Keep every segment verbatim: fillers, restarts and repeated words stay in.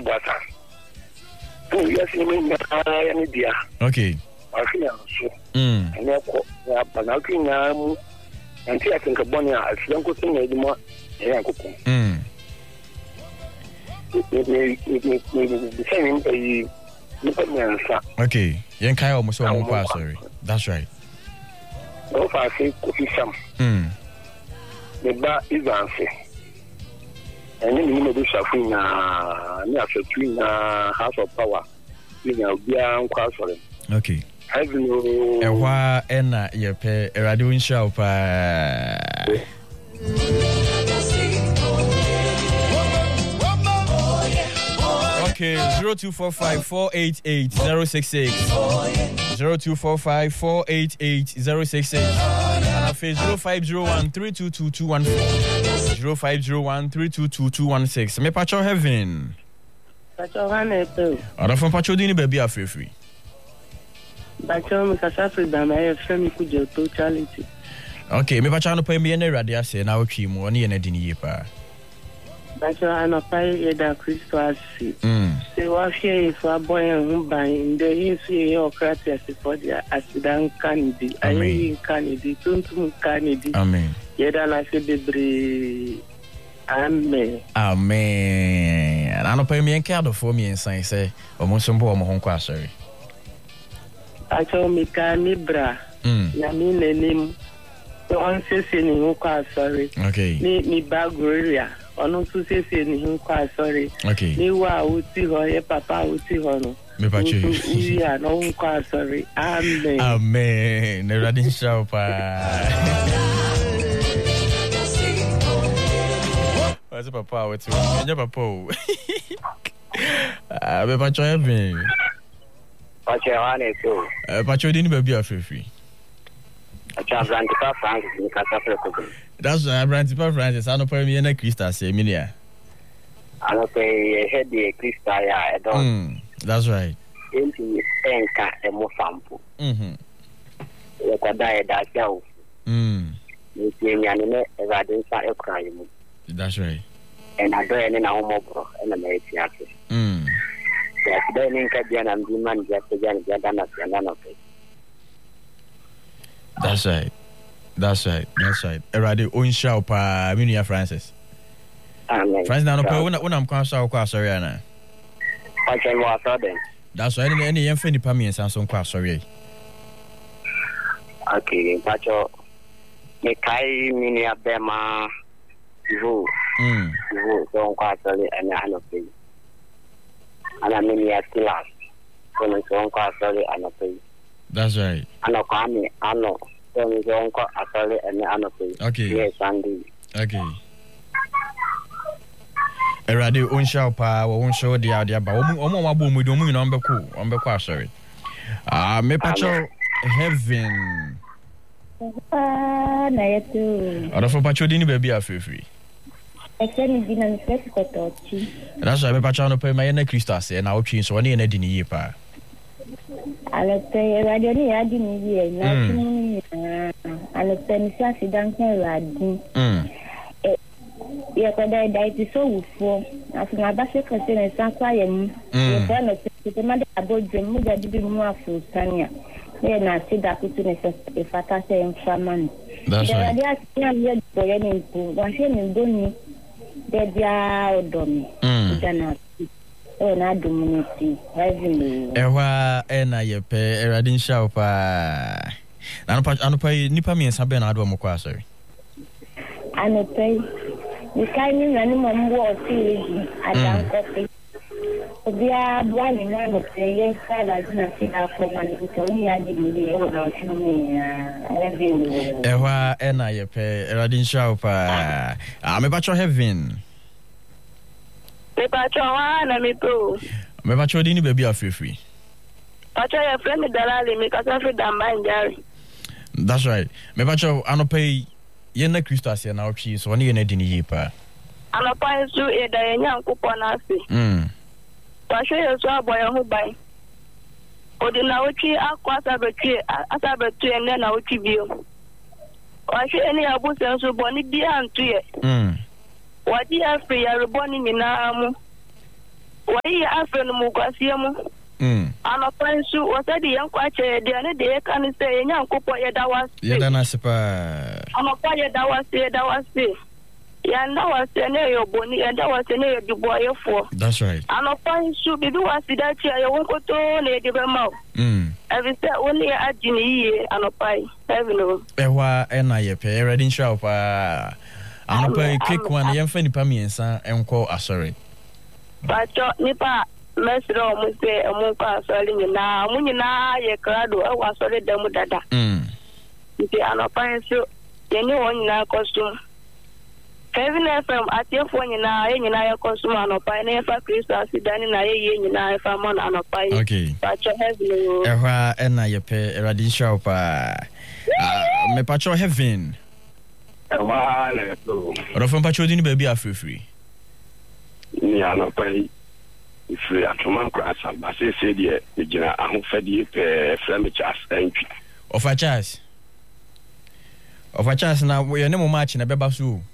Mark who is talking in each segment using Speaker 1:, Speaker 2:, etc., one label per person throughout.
Speaker 1: Bata. Oh, yes, you mean any dear.
Speaker 2: Okay.
Speaker 1: I feel so.
Speaker 2: Mm.
Speaker 1: And therefore, but now can I until I think a bonnet, I don't go to the more.
Speaker 2: Mm. Okay. Yen kai almost one more sorry. That's right.
Speaker 1: So far, say coffee some.
Speaker 2: Mm.
Speaker 1: The bar is answer. And then you may be suffering near between House of Power. You know, be a quasi.
Speaker 2: Okay.
Speaker 1: I don't know.
Speaker 2: And why enna ye pay a radio shop? Okay, zero two four five four eight eight zero six six zero two four five four eight eight zero six six and I face zero five zero one three two two two one four zero five zero one three two two two one six. Me Pacho Heaven.
Speaker 3: Pacho Haneto.
Speaker 2: Ora from Pacho Dini baby a free free.
Speaker 3: Pacho me kasa freedom I frame kujo to charity.
Speaker 2: Okay, me Pacho no pay me ene radia say na otwi mu oni ene dini ye pa.
Speaker 3: Pacho anopai yeda Kristo asi.
Speaker 2: Mm.
Speaker 3: Se wa fie ifo boy en ban inde yesu ye okratia se for dia accident kanidi. Ayi kanidi tuntum kanidi.
Speaker 2: Amen.
Speaker 3: Yeda na se bebre. Amen.
Speaker 2: Amen. I no pay me enka for me ensan say omo so mbo omo ho kwa sorry.
Speaker 3: Pacho mi ka mi bra.
Speaker 2: Mm.
Speaker 3: Na mi nenim. So on se se ni ho kwa sorry.
Speaker 2: Okay.
Speaker 3: Ni ni bagoria. Ono tu se se ni ho kwa sorry.
Speaker 2: Okay.
Speaker 3: Ni wa uti ho ye papa uti ho no.
Speaker 2: Me Pacho.
Speaker 3: Yeah, no ho kwa sorry. Amen.
Speaker 2: Amen. Ne radin show pa. What's up, Papa? What's up? What's up, Papa? Ah, me Pacho Heaven.
Speaker 1: Pacho Haneto.
Speaker 2: Eh, Pacho didn't baby a free free.
Speaker 1: Pacho Brantipa Francis in Casafre.
Speaker 2: That's uh, Brantipa Francis. I don't pay me any Christa say minia.
Speaker 1: I don't pay head the Christa. I don't.
Speaker 2: Mm, that's right.
Speaker 1: Into Enka and Mosampo.
Speaker 2: Mhm.
Speaker 1: Let a diet that yow.
Speaker 2: Mm.
Speaker 1: You see me and a radin a crime.
Speaker 2: That's right.
Speaker 1: And I don't know how more and a mate.
Speaker 2: Mm.
Speaker 1: Yes, then in Kajan and the man just again, Jadana, and none of it.
Speaker 2: That's right. That's right. That's right. Erade onsha pa Minia Francis.
Speaker 1: Amen.
Speaker 2: Francis na no pa when when I'm kwa sha kwa sorry na.
Speaker 1: Pacho wa so then.
Speaker 2: That's right. Any any yemfa nipa mi ensan so kwa sorry.
Speaker 1: Okay, Pacho. Me kai Minia Bema. Vu.
Speaker 2: Mm.
Speaker 1: Vu so kwa sorry and I know pay. And I mean yes last. So so kwa sorry and I pay.
Speaker 2: That's right.
Speaker 1: Ano kwa me ano. So so kwa sorry and I know pay.
Speaker 2: Okay.
Speaker 1: Yes, Andy.
Speaker 2: Okay. Erade onsha pa wo onsha dia dia ba omo omo ma bo mu do mu na ombeko ombeko sorry. Ah, me Pacho Heaven.
Speaker 4: Ah, na yetu.
Speaker 2: Ora for Pacho dini baby a free free.
Speaker 4: Exeni dina ni fresh kotochi.
Speaker 2: That's why me Pacho no pay my na Kristo ase na otwi so ne na dini ye pa.
Speaker 4: Alepe radio ni adi ni ye na tuni. Alepe ni sa sidan kan radio.
Speaker 2: Mm.
Speaker 4: Ye ko dai dai ti so wufo. Afuna ba se kan se na san kwa ye mu. Ye ko na se te ma da bodwe mu da di mu afu tania. Ye na se da kutu ne se e fata se enfaman.
Speaker 2: That's right.
Speaker 4: Radio asia ye do ye ni ku. Wa se ni do ni. De dia odomi.
Speaker 2: Mm.
Speaker 4: Jana. Oh, na dominati. Heavenly.
Speaker 2: Ewa ena yepe eradin show pa. Anopa anopa nipa mi ensa be na ado mo kwa sorry.
Speaker 4: Anope. Ni kai ni na ni mo mbo oti adan kofi. Obia bwani na no pe ye sala na sina ko mani ko ni ya di ni e na shumi Heavenly.
Speaker 2: Ewa ena yepe eradin show pa. Ah, me Pacho Heaven.
Speaker 3: Me Pacho wana mi to.
Speaker 2: Me Pacho dini baby a free free.
Speaker 3: Pacho ya friend dalali me kasa freedom banjari.
Speaker 2: That's right. Me Pacho anope ye na Kristo ase na otwi so ne ye na dini ye pa.
Speaker 3: Anopa su e da yenya nkopɔ na ase.
Speaker 2: Mm.
Speaker 3: Pacho ya so aboye ho ban. Odi na otwi akwa sabetwe asabetwe ne na otwi bio. Pacho eni abusen so boni bia antu ye.
Speaker 2: Mm.
Speaker 3: Wadi afri ya ruboni nyinaa mu. why after no Mugasiamu?
Speaker 2: Mm.
Speaker 3: I'm a friend who was at the young quacher, the other day, can say, young couple, that was.
Speaker 2: Yadanasipa.
Speaker 3: I'm a quiet that was there, that was there. Yeah, and that was the name Bonnie, and that was the name of boy for.
Speaker 2: That's right.
Speaker 3: I'm a friend who be do was that here, I won't go to Lady Bemau.
Speaker 2: Mm.
Speaker 3: Every step only at Ginny and a pie. Heaven.
Speaker 2: Ewa, and I pay reading shop. I'm a pay quick one, young Fanny Pamiensa, and call a sorry.
Speaker 3: But Nipa. Mesro mo se mo pa sori nyina mo nyina ye krado e wa sori dem dada mm nti anopan so ye ni won nyina kostum Kevin F M atiefo nyina ye nyina ye kostum anopan na ye fa Kristo asidani na ye ye nyina ye fa mo na anopan
Speaker 2: okay
Speaker 3: pacho heaven
Speaker 2: e hwa e na ye pe eradi show pa me pacho heaven
Speaker 1: e wa le to
Speaker 2: ro fon pacho di ni ba bi afrefri
Speaker 1: ni anopan free atoman krasa ba se se de e gina ahofadie pe frame chas entry
Speaker 2: of a chas of a chas na we ne mo match na beba so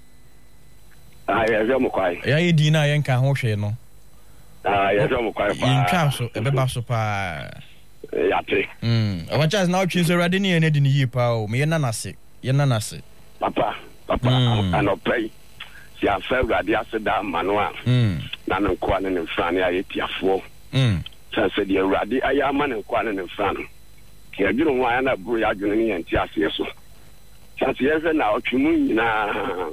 Speaker 1: ah ya je mo kwai
Speaker 2: ya yi di na ye nka ho hwe no
Speaker 1: ah ya je mo kwai pa
Speaker 2: in twa so e beba so pa
Speaker 1: ya te
Speaker 2: mm of a chas na o twin so rade ne ne di ni yi pa o me ye nanase ye nanase
Speaker 1: papa papa anopai si afa urade aseda manoa mm na no kwa ne mfrane aye tiafo mm sanse de urade aye ama ne kwa ne mfrane ke adwuro ho aya na buru ya adwuro ne yenti ase so sanse ye na otwemu nyina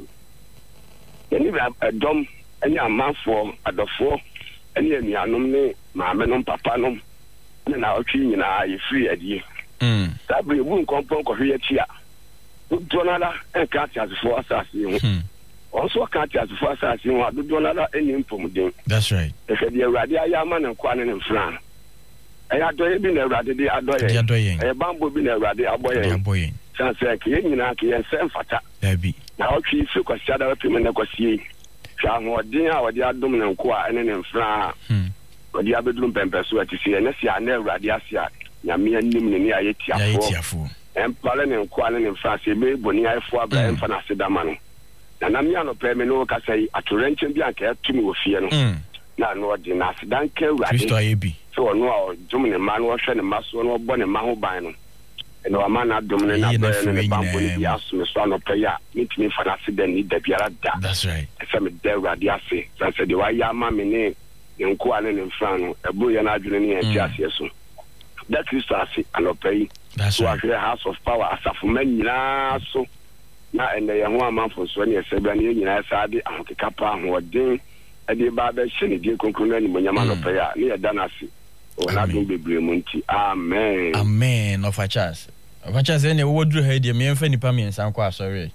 Speaker 1: eni ba dom eni amanfo adofo eni anuanom ne maame no papa no ne na otwi nyina ye free adie mm sabre bu nkompon ko hwe tia donala en katia fo asase ho also can't as far as you want to do another any from them.
Speaker 2: That's right.
Speaker 1: If you're ready, I am an inquiring in France. I had to be a ready, I do a bamboo being a ready, a boy, a boy. Sansa, Kiyanaki, and Sam Fata. There be. Now, she took a shadow of him and negotiate. Shall what dinner or the abdominal qua and in France. Or the Abedum Pempersua to see, and I see I never radiasia, Yami and Nimini, Ayetiafu. And Palin and Qualin in France, may Bonia for and Fanasidaman. Na na me anope me no ka sai atorenche bi anka atumi wo fie no na no de na sedan ka urade Kristo ayebi so no a dum ne ma no hwe ne ma so no bo ne ma ho ban no eno ama na dum ne na be ne bambo ne ya so me so anope ya mitimi fa na sedan ni da biara da that's right ese me da urade ase so se de wa ya ma me ne nko ane ne mfran no ebu ya na adwene ne enti ase so that Kristo ase anope that's right so house of power asafo manyina so na ende ye ho amanfo so ne esebra ne nyina saade ahokeka pa hoden ade ba ba hye die konkronu ani monyama no pa ya ne yeda na se o na dum bebre mu nti amen amen of a chance of a chance ne wo duru ha die me mfa nipa me nsan kwa sorry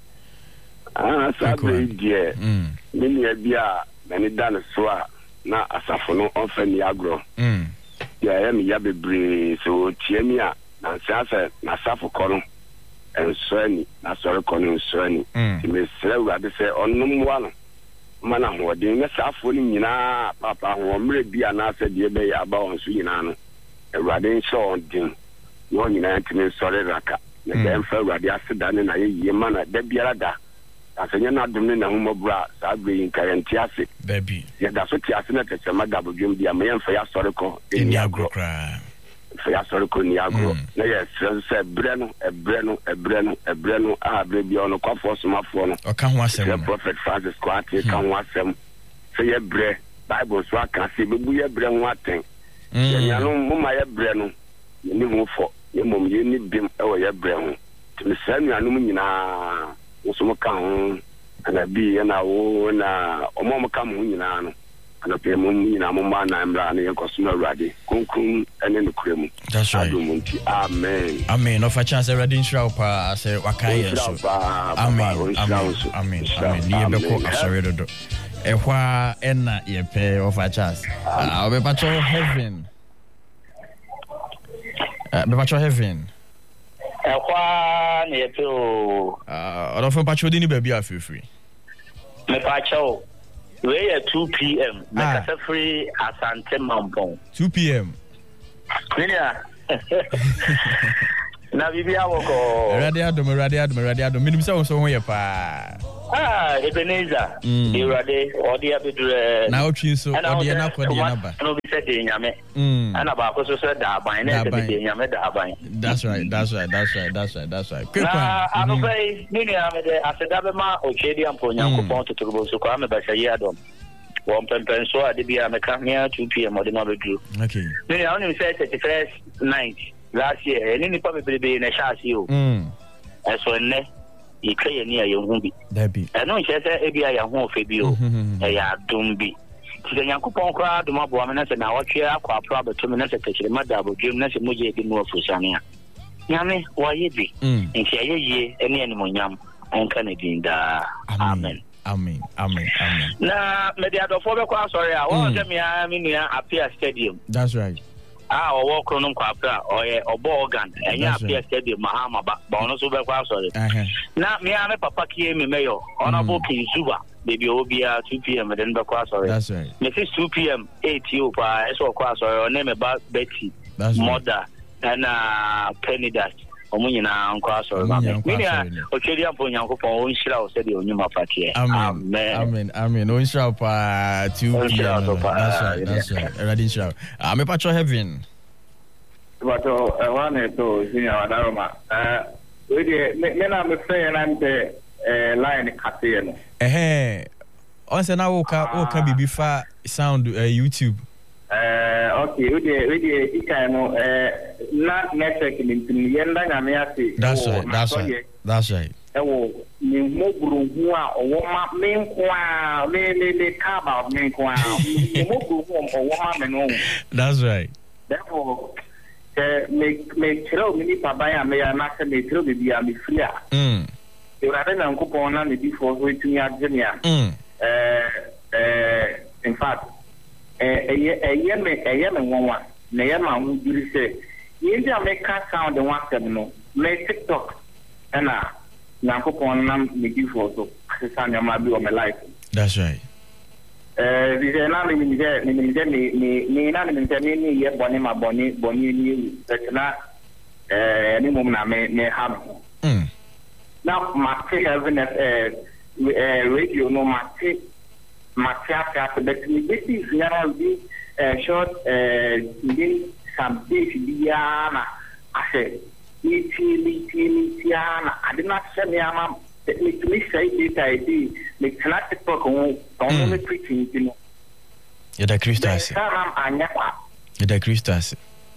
Speaker 1: ah sabe die mm ne ne bia na ne dan so a na asafo no onfa ni agro mm ya ya me ya bebre so tie mi a na nsa na asafo ko no ensani na sori kono ensani ti me sere urade se onum wa no mana ho de ne safo ni nyina papa ho mre bia na se de be ya ba on su nyina no urade nso on din no nyina ti me sori raka ne dem fa urade aseda ne na ye mana da biara da asenya na dum ne na ho mobra sa gbe yin kayanti ase baby ye da so ti ase na tese magabo dwum bia me yemfa ya sori ko eni agro kra ya sori ko ni agro na ye se breno e breno e breno e breno a brebi ono kwa force mafo no o kan ho asem prophet Francis kwati kan ho asem se ye bre bible so aka se bebu ye bre ho aten ye nyano muma ye bre no ni mu fo ye mom ye ni bim e wo ye bre ho ti se nyano mu nyina wo so mo kan ho ana bi ye na wo na o mo mo kan ho nyina no ana pe mo nyina mo ma na mra na ye kosuma urade kunkun ene no kremu that's right amen amen of a chance ready shall pa say wakai so amen amen amen amen ni be ko asore dodo e hwa ena ye pe of a chance ah be pacho heaven eh be pacho heaven e hwa na ye pe o ah oro fo pacho di ni ba bi afefri me pacho we at two p.m. Make us free Asante Mampong. two p.m. Yeah.
Speaker 5: Na bibia woko.
Speaker 2: Radio Adom, Radio Adom, Radio Adom. Minim se so ho ye pa.
Speaker 5: Ah, Ebenezer. The radio odi abedure.
Speaker 2: Na otwi so odi na kodi na ba.
Speaker 5: No be said nyame.
Speaker 2: Mm.
Speaker 5: Ana ba ko so so da aban na e be nyame da aban.
Speaker 2: That's right. That's right. That's right. That's right. That's right. Quick one.
Speaker 5: Na anu be ni ni amede aseda be ma ochedi ampo nyankopon totogo so kwa me ba sha ye Adom. One pempen so ade bia me ka me two p.m. odi ma bedu.
Speaker 2: Okay.
Speaker 5: Ni na oni say thirty-first night last year. Ni ni pa me bebe na sha asi o.
Speaker 2: Mm.
Speaker 5: Eso nne ikeye ni aye hu bi.
Speaker 2: Da bi.
Speaker 5: E no nche say e bia ya hu ofe bi o. E ya dum bi. Ti se Nyankopon kra dum abo am na se na watwe akwa apra beto me na se tekire madabo dwem na se moje di mu ofusane a. Nyame wa ye bi. Nti aye ye ene ene monyam onka na din da. Amen.
Speaker 2: Amen. Amen. Amen.
Speaker 5: Na mediadofo be kwa sorry a wo se me a me nua apia stadium.
Speaker 2: That's right.
Speaker 5: Ah, o wo kro no kwa apia oye obo organ enya apia stadium mahama ba ono so be kwa sorry. Na me a me papa kie me meyo ona bo kinsuba baby obia two p.m. then be kwa sorry.
Speaker 2: That's right.
Speaker 5: Me six two p.m. eight you pa eso kwa sorry ona me ba Betty mother and uh Penny Dash omunyina nkwa sorry ma me me ochedi ampo Nyankopon on shira o se de onyuma patie.
Speaker 2: Amen. Amen. Amen. On shira pa two p.m. That's right. That's right. Ready shira. Ah me patcho heaven.
Speaker 6: But uh one to senior Adaroma. Uh we dey me na me say na me eh line kate no.
Speaker 2: Eh on say na wo ka wo ka bibi fa sound YouTube.
Speaker 6: Eh okay we dey we dey ikan no eh na network ni tin yenda nyame ase.
Speaker 2: That's right. That's right. That's right.
Speaker 6: Ewo ni mo buru hu a owo ma me nko me me me ka ba me nko a mo buru hu owo ma me no.
Speaker 2: That's right.
Speaker 6: Therefore eh me me tro me ni papa ya me ya na se me tro bibi ya me free a.
Speaker 2: Mm.
Speaker 6: You rather than coupon na me before we to ya jenia.
Speaker 2: Mm.
Speaker 6: Eh eh in fact eh eh eh me eh me nwanwa na ya ma hu diri se yin ja me ka sound the one seven no me TikTok na na coupon na me before so san ya ma bi o me life.
Speaker 2: That's right.
Speaker 6: Eh we na me me me me me me na me me me ye boni ma boni boni ni na eh ni mum na me me have.
Speaker 2: Mm.
Speaker 6: Now my heaven uh radio no my my theater but me this is now be short uh some days diana I said iti iti diana I did not say me am me me say it I did me cannot talk on on me preaching you know
Speaker 2: ya da Christus
Speaker 6: am anya kwa
Speaker 2: ya da Christus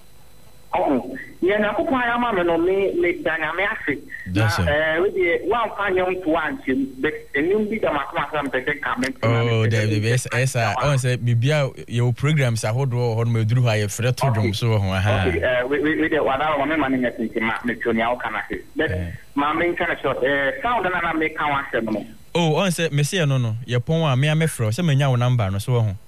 Speaker 6: oh yeah na ko pa ya ma me no me me danya me ase eh we dey one fanyom to one but enim bi da makoma sam peke comment
Speaker 2: oh there the best esa on say bibia your programs ahodo ho no maduru ha ye frɛ to dwom so ho ha
Speaker 6: okay eh we we dey wada wo me man nyati ma me tonia wo kana se but ma me kana short eh sound na na me kan wa se no
Speaker 2: oh on say me se no no ye pon a me a me frɛ se manya wo number no so ho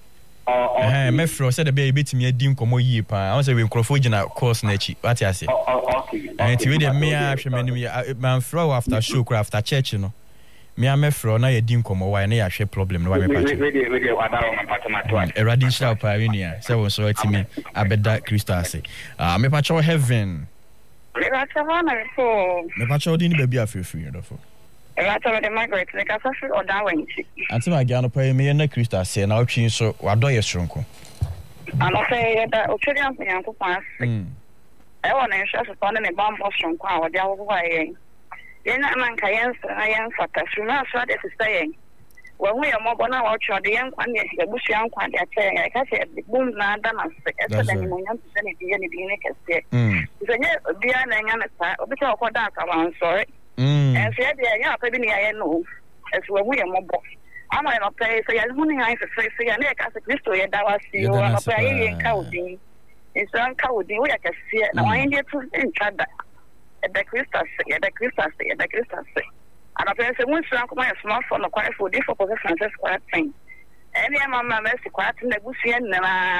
Speaker 2: eh me frɛ se de be betimi adi nkomo yie pa on say we nkrofo gina course na chi what you say
Speaker 6: okay
Speaker 2: eh ti we de me a hwe me nim man frɛ after show craft after church no me a me frɛ na ye di nkomo wa na ya hwe problem no wa me pa chi
Speaker 6: we dey we dey wada wo ma patoma to
Speaker 2: e radi shall pa unia se won so atimi abeda Christus ah me pa cho heaven
Speaker 3: me pa cho na so
Speaker 2: me pa cho di ni ba bi afefiri do fo
Speaker 3: Rata with the migrate, like a social or down.
Speaker 2: Until my Gano pay me and the Christus say now, so what do you shrunko?
Speaker 3: I'm not saying that Australian Uncle Pass. I want to share upon a bomb of some power, the other way. Then a man can answer, I answer, as soon as what is saying. When we are more than our child, the young one, the bush young one, they are saying, I can say, the boom, not done as anything anything can say. The Diana and Anna, or because of that, I'm sorry. And said, yeah, maybe I know as well. We are more boss. I'm not play, so you're running eyes of face, and I can say, Christo, that was you, and a play in Cowdy. It's uncowdy, we can see it. Now I need to think that the Christus, the Christus, the Christus. And I play, so once I come my smartphone, a quiet for different positions, that's quite thing. Any mamma mercy quiet in the bush, and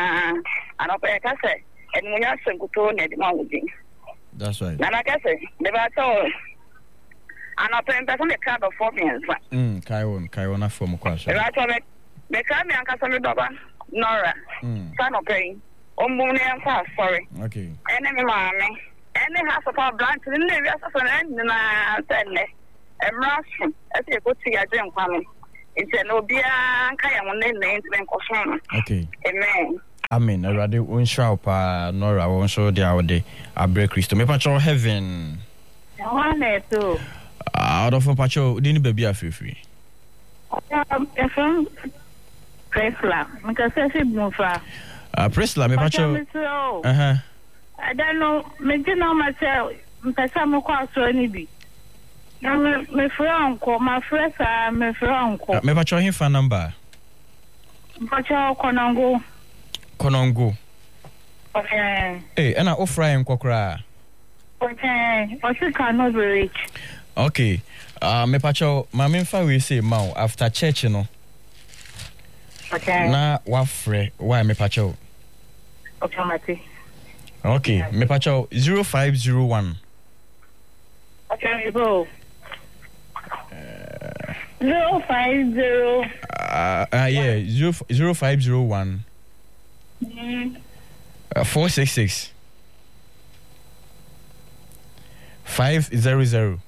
Speaker 3: I play, I say, and when you're so good, the mountain.
Speaker 2: That's right.
Speaker 3: And I can say, the battle. And I play person the card of four minutes.
Speaker 2: Mm, Kaiwan, Kaiwan from Kwasha.
Speaker 3: Right on it. The card me and Cassandra Doba, Nora. Son of pain. Ombuni and fast, sorry.
Speaker 2: Okay.
Speaker 3: Enemy mammy. any has of our branch in the area of an end and a rush as a good see a dream coming. It's an obia Kayan name to
Speaker 2: okay.
Speaker 3: Amen.
Speaker 2: Amen. I rather won't show up, Nora won't show the hour day. I break Christo. Me patrol heaven.
Speaker 4: One too.
Speaker 2: Out of a patrol, didn't baby a free free.
Speaker 4: Um, from Presla, because I said no far.
Speaker 2: Uh, Presla, me patrol. Uh huh.
Speaker 4: I don't know, me don't know myself. Mpesa kwa so ni bi. Na me me franco, my friend sa me franco.
Speaker 2: Me patrol him phone number.
Speaker 4: Patrol Konongo.
Speaker 2: Konongo.
Speaker 4: Okay.
Speaker 2: Eh, and I offer him kokra.
Speaker 4: Okay. O si cannot be rich.
Speaker 2: Okay. Uh, me patrol, my main fa we say mau after church, you know.
Speaker 4: Okay.
Speaker 2: Na wafre, why me patrol?
Speaker 4: Okay, Mati.
Speaker 2: Okay, me patrol zero five zero one.
Speaker 4: Okay, go. Uh, zero five zero.
Speaker 2: Uh, uh yeah, zero zero five zero one.
Speaker 4: Mm.
Speaker 2: Uh, four six six. Five zero zero.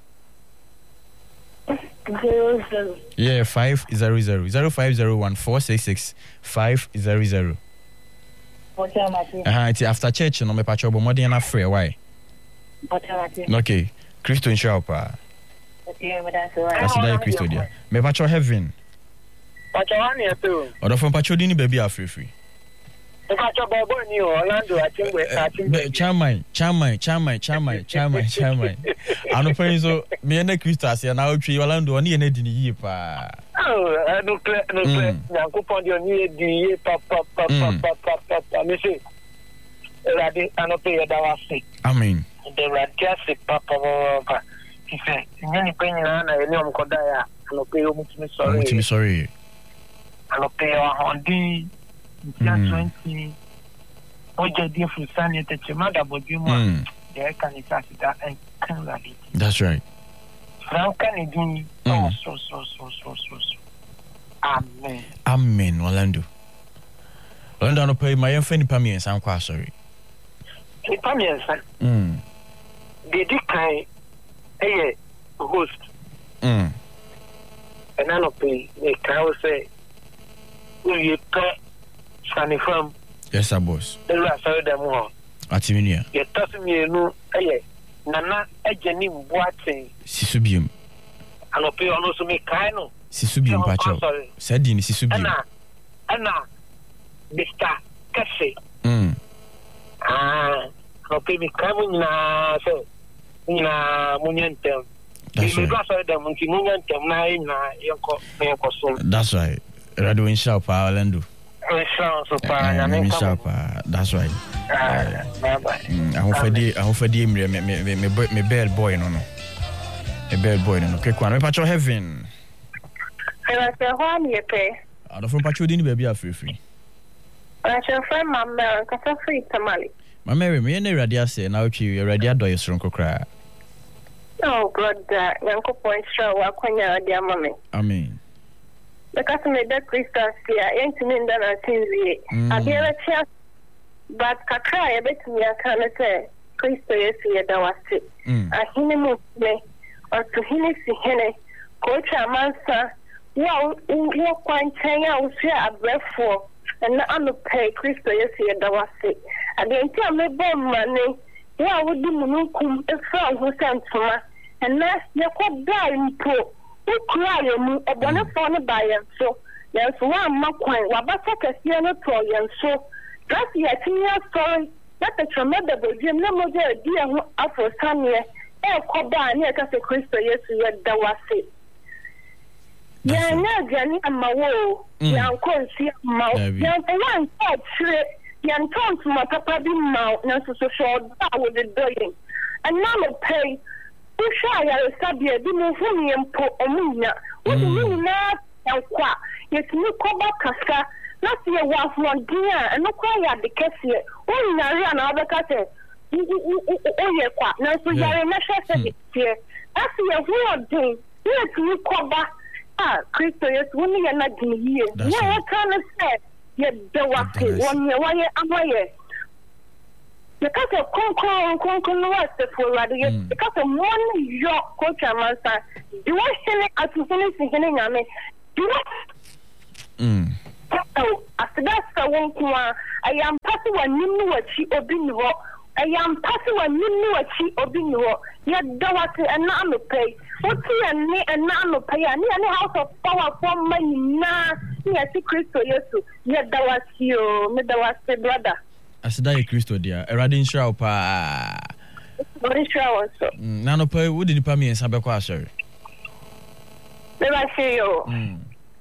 Speaker 4: Zero zero.
Speaker 2: Yeah, five zero zero zero five zero one four six six five zero zero.
Speaker 4: Okay, Mati.
Speaker 2: Uh huh. It's after church, no me patrol, but more than enough free. Why?
Speaker 4: Okay, Mati.
Speaker 2: Okay, Christo in shop. Ah.
Speaker 4: Okay, me that's right.
Speaker 2: That's the Christo there. Me patrol heaven.
Speaker 7: Patrol one here too.
Speaker 2: Or from patrol dini baby are free free.
Speaker 7: Patrol Bobo ni Orlando I think we I think.
Speaker 2: Chairman, chairman, chairman, chairman, chairman, chairman. Ano pa so me na Christo asia na otwe Orlando oni na di ni yi pa.
Speaker 7: Oh, no clear no clear. Nyankopon di oni di yi pa pa pa pa pa pa. Me say Radi ano pe da wase.
Speaker 2: Amen.
Speaker 7: The radiasi pa pa pa. He said, "Nyani pe nyina na ele omkoda ya. Ano pe o mutimi sorry.
Speaker 2: Mutimi sorry.
Speaker 7: Ano pe o hondi. twenty. Oje di fusani te chemada bodimo. There can it that and can radi.
Speaker 2: That's right.
Speaker 7: Franka ni di. Oh so so so so so. Amen.
Speaker 2: Amen. Orlando. Orlando no pay my friend Pami and Sam kwa sorry.
Speaker 7: Pami and Sam.
Speaker 2: Mm.
Speaker 7: They did kind a host.
Speaker 2: Mm.
Speaker 7: And I don't pay. They can say, "Will you pay Sunny from?"
Speaker 2: Yes, sir, boss.
Speaker 7: The rest of them more.
Speaker 2: Atiminia.
Speaker 7: You toss me no, eh? Nana, a Jenny Watson.
Speaker 2: Sisubium.
Speaker 7: And I pay also me kind of
Speaker 2: Sisubium Pacho. Said in Sisubium.
Speaker 7: Anna, Anna, Mister Cassie.
Speaker 2: Mm.
Speaker 7: Ah, I pay me coming now, so. Na munyentem.
Speaker 2: That's right. That's right. Radio in Shop, Orlando. In Shop, that's right.
Speaker 7: Bye bye.
Speaker 2: I hope for the I hope for the me me me me bell boy no no. A bell boy no no. Okay, kwa me patrol heaven.
Speaker 3: I say one ye pay.
Speaker 2: I don't from patrol dini baby are free free.
Speaker 3: I shall find my man cause free tamale.
Speaker 2: My Mary, me na radio say na otwi radio adoy sron kokra.
Speaker 3: Oh, brother, Yanko Point Show, Wakwanya, dear mommy.
Speaker 2: Amen.
Speaker 3: The customer that Christus here ain't in that T V. I hear a chance, but Kakra, I bet me I can't say, Christo, yes, here, that was it. I hear me, or to him, see Henny, Coach Amansa, well, you quite hang out here a breath for, and I'm not pay Christo, yes, here, that was it. I didn't tell me bomb money. Why would you move a frog who sent for us? And now you're quite dying poor. Who cry you a bonnet for the buyer? So there's one more coin. What about a piano toy and so that's the year story. That's a tremendous Jim. No more dear who after some year. Eh, called down here because the Christo, yes, that was it. Yeah, now Jenny and my woe. Young coin see mouth. Young one thought straight. Young tongues, my papa be mouth, no so short with the doing. And now I pay. Who shy I sabia, be moving and po omunia. What do you know? And qua, yet you come back, Cassa. Last year was one dear, and no cry at the cashier. Oh, Narian, other cutter. Oh, yeah, qua. Now, so you're a national here. That's your whole day. Yes, you come back. Ah, Christo, yes, when you're not here. Yeah, I can't say. Yeah, there was one year, one year, I'm away. because of concon concon was the for radio because of one your coach master do I say at to finish in yame do
Speaker 2: mm
Speaker 3: oh after that so one kwa I am passing one new what she obi ni ho I am passing one new what she obi ni ho ya dawat and na me pay what you ni and na me pay ani ani house of power for money na ya si Kristo Yesu ya dawat yo me dawat brother
Speaker 2: asida ye Kristo dia erade nshira pa
Speaker 3: body shower so
Speaker 2: na no pay wo di nipa mi ensa be kwa asori
Speaker 3: me ba say yo
Speaker 2: mm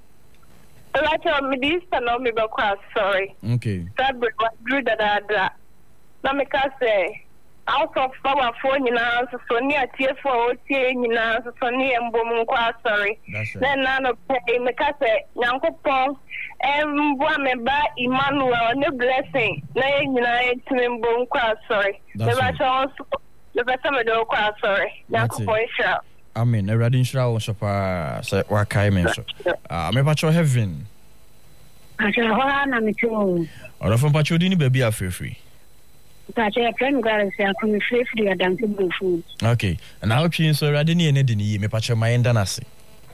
Speaker 3: like me this no me be kwa sorry
Speaker 2: okay
Speaker 3: that drew that that na me ka say out of power for nyina so ni atie for o tie nyina so ni embom kwa sorry then na no pay me ka say nyankopon em bo me ba Emmanuel ne blessing na nyina etime embom kwa sorry me ba chon le beta me do kwa sorry nyankopon sha
Speaker 2: amen erade nshira wo shopa say wa kai me so ah me pa cho heaven
Speaker 4: acha ho na me cho
Speaker 2: ora fon pa cho di ni baby afrefri
Speaker 4: Tache ya friend gara se akumi free free ya dance food.
Speaker 2: Okay. And how pin so rade ni ene de ni me pa che mayenda na se.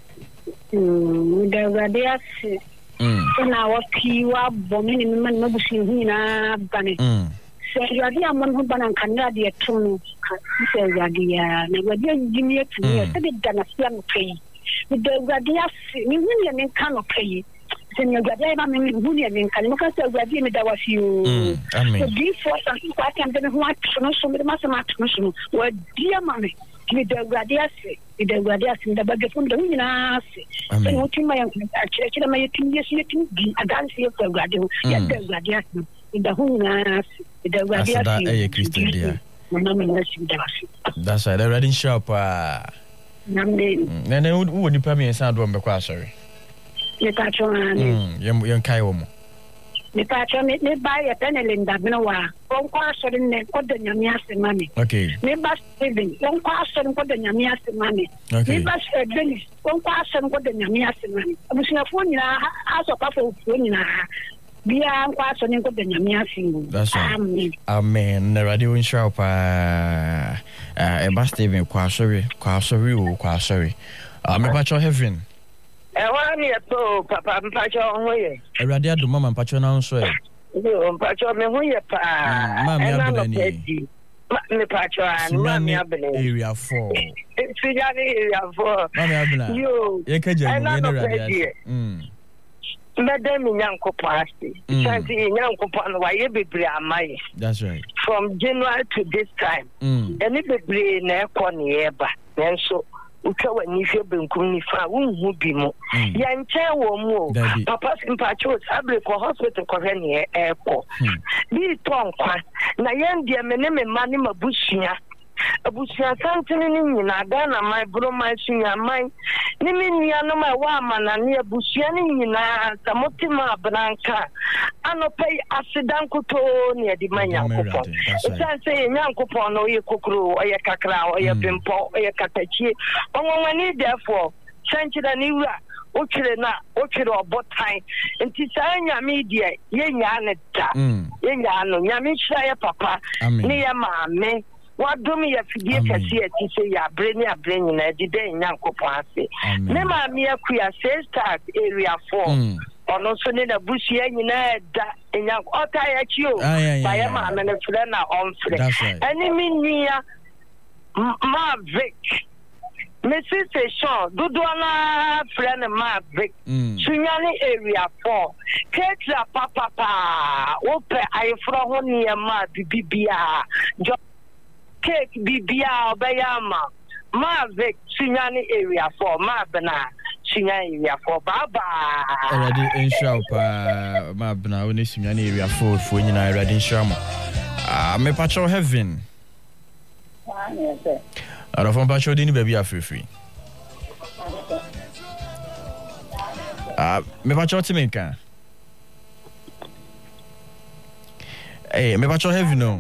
Speaker 4: Mm, da rade ase.
Speaker 2: Mm.
Speaker 4: Na wa piwa bomi ni man no busi hu na bane.
Speaker 2: Mm.
Speaker 4: Se rade amon hu bana kan rade tunu ka se rade ya na rade jimi tunu ya se de dana sia no kai. Da rade ase ni hu ni men kan no kai. Senya gade ba me hu ni men kan no ka se rade me da wa fiu.
Speaker 2: Amen.
Speaker 4: So before something quite and then what no so me ma ma no so wa dia mame ki da gade ase da gade ase da ba gefun da ni na ase. So no timma yan a kire kire ma yetin yesu yetin gi adan se da gade ya da gade ase da hu na ase da gade ase.
Speaker 2: Asada eye Kristo dia.
Speaker 4: Na me na si da ase.
Speaker 2: That's right. Already shop ah.
Speaker 4: Namde.
Speaker 2: Na na wo ni pa me san do mbekwa asori.
Speaker 4: Ye ta chona ni.
Speaker 2: Mm, yem yen kai wo mo.
Speaker 4: Me pa cho me me ba ya tenele ndabino wa. Kon kwa so ne ko de nyame ase mame.
Speaker 2: Okay.
Speaker 4: Me ba Steven, kon kwa so ko de nyame ase mame.
Speaker 2: Okay.
Speaker 4: Me ba Dennis, kon kwa so ko de nyame ase mame. Abusia fo nyina aso pa fo fo nyina. Bia kwa so ne ko de nyame ase.
Speaker 2: That's right.
Speaker 4: Amen.
Speaker 2: Amen. Na radio insha pa eh ba Steven kwa sorry, kwa sorry o kwa sorry. Ah me pa cho heaven.
Speaker 8: Eh wa ni to papa mpacho ho ye.
Speaker 2: Erade ado mama mpacho na nso e.
Speaker 8: Yo mpacho me ho ye pa.
Speaker 2: Ma me abelani.
Speaker 8: Me mpacho an ma me abelani.
Speaker 2: Area four.
Speaker 8: Sijani area four.
Speaker 2: Ma me abelani.
Speaker 8: Yo.
Speaker 2: Ye kaja mu ye na rade. Mm.
Speaker 8: Madam Nyankopo ase. Chanti Nyankopo no wa ye bebre amaye.
Speaker 2: That's right.
Speaker 8: From January to this time.
Speaker 2: Mm.
Speaker 8: Any bebre na ekọ ne eba. Nenso uka wani hwe benkum ni fa wonhu bi mu ya nche wo mu papa simpacho abre ko hospital ko hwe ne ekọ bi to nkwa na yen de me ne me ma ne mabusua abusua santene ni nyina da na mai bro mai sunya mai ni me nia no mai wa mana ne abusua ni nyina samotima branka anopai asidan kuto ne di manyankopo san say nyankopo no ye kokro oye kakra oye pempo oye katachi onwani therefore sanchira ni wura o kire na o kire obotan nti sa nyame dia ye nya ne da ye nya no nyame hira ye papa ne ye maame wadumi ya fidie kasi eti se ya breni abreni na di den nyankopo ase ne maame akuya sister area four ono so ne na busia nyina da enya ota ya chio ba ya maame ne fre na onfre ani minia Mavic Missus Sean Dudwana friend Mavic Sunyani area four Ketra papa pa ope ay fro ho niema bibia cake bibia obayama Mavic Sunyani area four Mabna Sunyani area four baba
Speaker 2: already insha pa Mabna oni Sunyani area four fo nyina already insha mo ah me pacho heaven ara fon pacho di ni baby afrefri ah me pacho timenka eh me pacho heaven no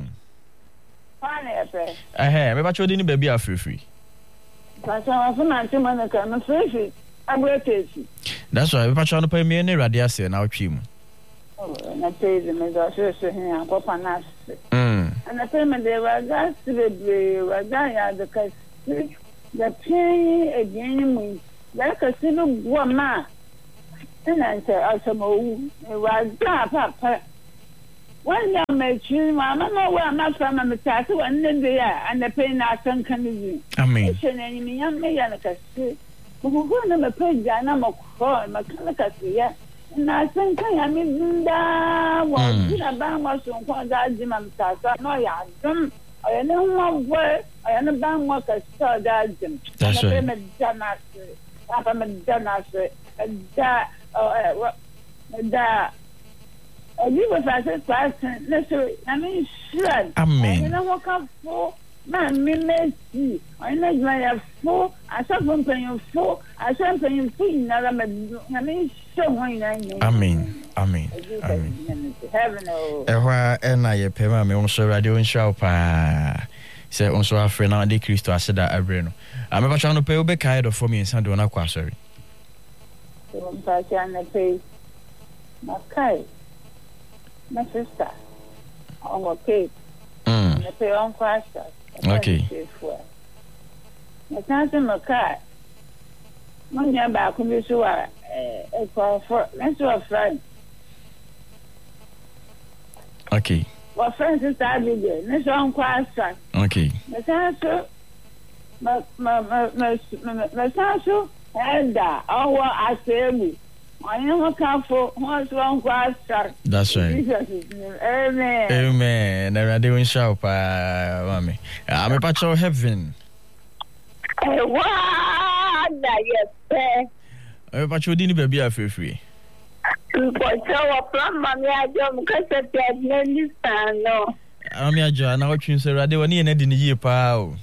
Speaker 2: eh me pacho di ni baby afrefri
Speaker 9: pacho afuna timenka no free agwetesi
Speaker 2: that's why me pacho no pay me ne rade ase na otwi mu
Speaker 9: oh na tezi me do so so hin akopa na
Speaker 2: mm
Speaker 9: And I pay my day was that to be was that the case. The pain again, like a single woman. And I said, I said, oh, it was that, Papa. One day I met you, Mamma, know where I'm not from, the tattoo, and then they are, and the pain I can come in.
Speaker 2: I mean,
Speaker 9: and young me, and I can see. Who go to the page, and I'm a call, my color, and I think I mean, that was a bang was on one that Jim and Tassa, no, yeah, I know one word, I am a bang work I saw that Jim.
Speaker 2: That's right.
Speaker 9: I'm a Jonas, I'm a Jonas, that, oh, that. You was as a person, necessary. I mean, sure.
Speaker 2: Amen.
Speaker 9: You know what I'm for? Man, me messy. I know you are full. I saw something you full. I saw something you full. Now I'm I mean, so when I know.
Speaker 2: Amen. Amen. Amen.
Speaker 9: Heaven.
Speaker 2: Ehwa ena ye pema me onso radio nshaw pa. Se onso afre na de Kristo aseda abre no. Ame pa chano pe obe kai do for me nsan do na kwa sorry.
Speaker 9: So I'm passing the pay. Makai. My sister, I'm okay.
Speaker 2: Mm.
Speaker 9: I pay on faster.
Speaker 2: Okay.
Speaker 9: I can't see my car. My neighbor could be so uh, for let's do a friend.
Speaker 2: Okay.
Speaker 9: Well, friends is that big. Let's on faster.
Speaker 2: Okay.
Speaker 9: My sister, my my my my my sister, and that oh, I say. I am careful. What's wrong, Pastor?
Speaker 2: That's right.
Speaker 9: Amen.
Speaker 2: Amen. Never do in shop, mommy. I'm a patch of heaven.
Speaker 3: What? Yes, sir.
Speaker 2: I'm a patch of dinner, baby. I feel free.
Speaker 3: But our plan, mommy, I don't get a plan. No.
Speaker 2: I'm your John. Now, you say, I don't need any year, pal.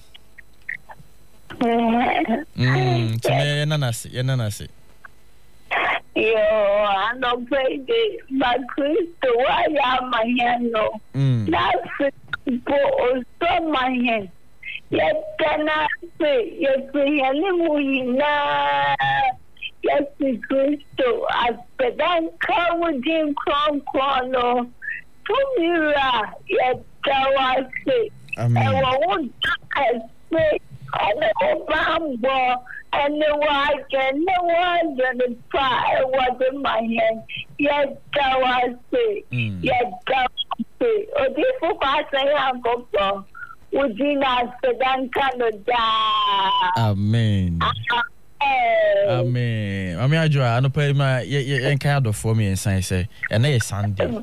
Speaker 2: Hm, to me, Nanasi, Nanasi.
Speaker 3: Yo, I don't pray the but Christo, why am I here? No, that's for so my hand. Yet can I say, yes, we are living now. Yes, Christo, as the dan come with him, crown corner. To me, yet I say, and won't I say, I know Bambo. And the white and the one and the fire was in my hand. Yet I say, yet I say, oh, this is what I am going to would you not say, then Canada?
Speaker 2: Amen. Amen. I mean, I draw, I don't pay my encounter for me and say, and they Sunday.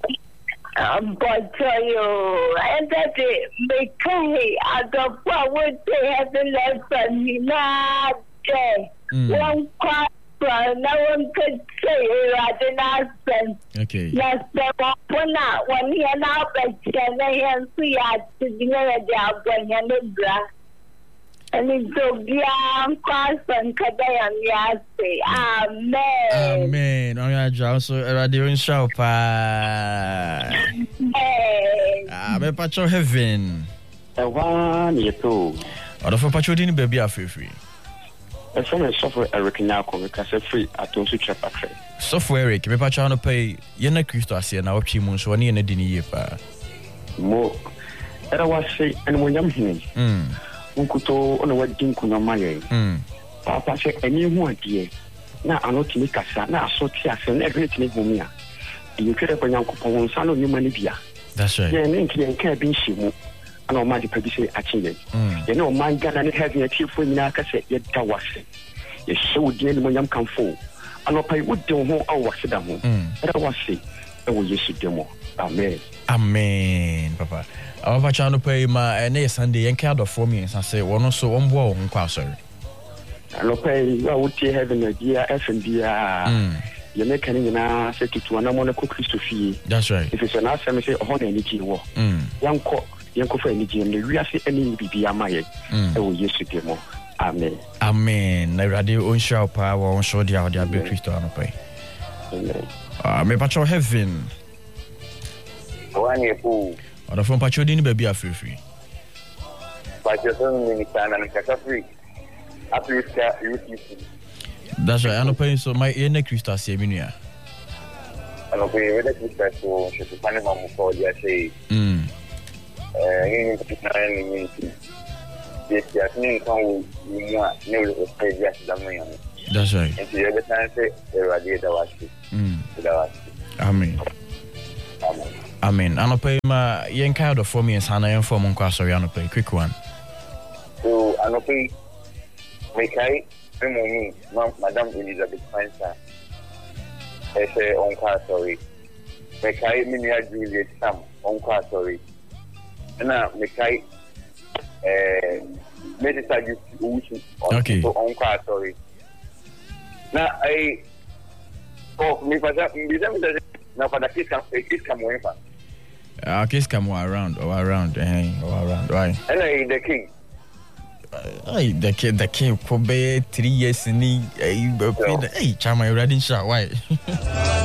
Speaker 3: Um, but tell you, and that it may carry out the power to have the lesson, you know, one part, no one could say, I did not spend.
Speaker 2: Okay.
Speaker 3: Yes, there was not one year now, but I am free at the dinner job when you're the grass. And it's so young, person, Kadayam Yasi. Amen.
Speaker 2: Amen. I'm going to draw so a radio in shop.
Speaker 3: Amen.
Speaker 2: I'm a patch of heaven.
Speaker 6: A one year two.
Speaker 2: Or for patchoing, baby, I feel free.
Speaker 6: A friend of software Eric Nako because a free at Tosu Chapatre.
Speaker 2: Software Eric, me patchano pay Yena Christo, I say, now Chimun, so near the dinner.
Speaker 6: More. I was say, and when I'm here. Unkuto on a wedding kunamaye. Papa said, and you want ye. Now I know to make a son, now so tears and everything in you could have a young couple son of humanity.
Speaker 2: That's right.
Speaker 6: Yeah, and you can't be shimu. I know my producer actually. You know, my God, and having a tear for me, I said, yet that was it. You showed the enemy young come full. I know I would do more hours at home. But I was sick. I will use it more. Amen.
Speaker 2: Amen, Papa. I was trying to pay my next Sunday and care for me, and I say, one or so on board on Quasar.
Speaker 6: I know pay, I would have an idea, F and D. You're making an say to an amount of cookies to fee.
Speaker 2: That's right.
Speaker 6: If it's an answer, I say, oh, energy war. Young cock, young coffee energy, and the real any B B M I. I will use it more. Amen.
Speaker 2: Amen. I radio on show power on show the audio be Christian pay.
Speaker 6: Amen.
Speaker 2: Ah, me patch heaven.
Speaker 10: One year fool.
Speaker 2: Or the phone patch in baby are free free.
Speaker 10: But your son in time and catch free. After you
Speaker 2: that's right. I know paying so my next Christian say me near.
Speaker 10: I know pay with the Christian so she find mom for the say.
Speaker 2: Mm.
Speaker 10: eh ni ni yes yes ni kan wo ni mo ne wo say yes da mo yan.
Speaker 2: That's right.
Speaker 10: And the other time say erade da wasi. Mm. Da wasi.
Speaker 2: Amen.
Speaker 10: Amen.
Speaker 2: Amen. Anope ma yen kind of for me and sana yen form nko asori anope quick one.
Speaker 10: So anope me kai me mo Madam Elizabeth Spencer. I say onko asori. Me kai me nia Juliet Sam onko asori. Na me kai eh me decide you uchi onko asori. Na ai oh me pasa me dem na for the kids come kids come when fa
Speaker 2: ah kids come around or around eh or around right
Speaker 10: and I the king
Speaker 2: ai the king the king for be three years ni eh hey chama you ready sha why